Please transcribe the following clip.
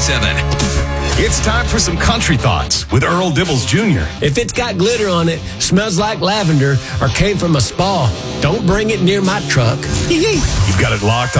It's time for some country thoughts with Earl Dibbles Jr. If it's got glitter on it, smells like lavender, or came from a spa, don't bring it near my truck. You've got it locked